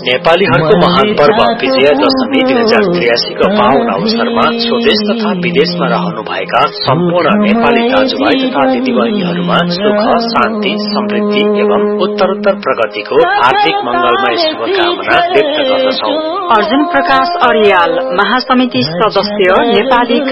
नेपालीहरूको महान पर्व विजयादशमी 2083 को पावन अवसरमा स्वदेश तथा विदेशमा रहनुभएका सम्पूर्ण नेपाली दाजुभाइ तथा दिदीबहिनीहरूमा सुख, शान्ति, समृद्धि एवं उत्तरोत्तर प्रगतिको हार्दिक मंगलमय शुभकामना व्यक्त गर्दछौं। अर्जुन प्रकाश अर्याल, महासमिति सदस्य, नेपाली